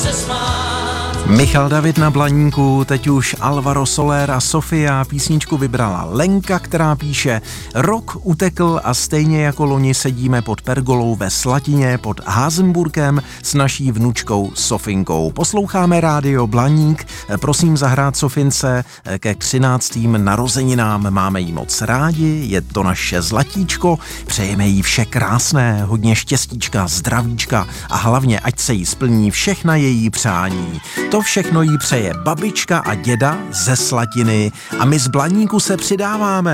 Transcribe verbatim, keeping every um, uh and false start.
se smát. Michal David na Blaníku, teď už Alvaro Soler a Sofia. Písničku vybrala Lenka, která píše: Rok utekl a stejně jako loni sedíme pod pergolou ve Slatině pod Házenburkem s naší vnučkou Sofinkou. Posloucháme rádio Blaník. Prosím zahrát Sofince ke třináctým narozeninám. Máme jí moc rádi, je to naše zlatíčko. Přejeme jí vše krásné, hodně štěstíčka, zdravíčka a hlavně ať se jí splní všechna její přání. To všechno jí přeje babička a děda ze Slatiny a my z Blaníku se přidáváme.